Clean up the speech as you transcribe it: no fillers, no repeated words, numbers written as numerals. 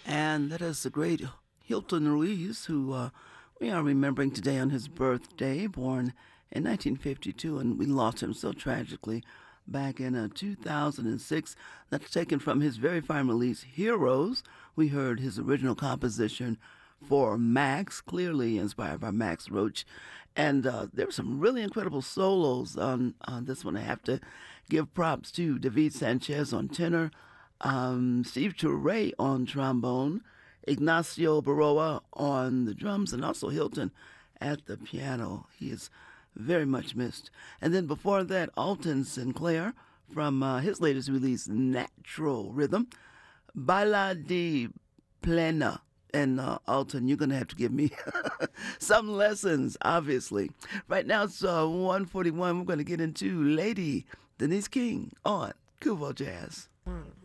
And that is the great Hilton Ruiz, who we are remembering today on his birthday, born in 1952, and we lost him so tragically back in 2006. That's taken from his very fine release, Heroes. We heard his original composition for Max, clearly inspired by Max Roach. And there were some really incredible solos on this one. I have to give props to David Sanchez on tenor, Steve Toure on trombone, Ignacio Baroa on the drums, and also Hilton at the piano. He is very much missed. And then before that, Alton Sinclair from his latest release, Natural Rhythm, Baila de Plena. And Alton, you're going to have to give me some lessons, obviously. Right now it's 1:41. We're going to get into Lady Denise King on Kuvo Jazz.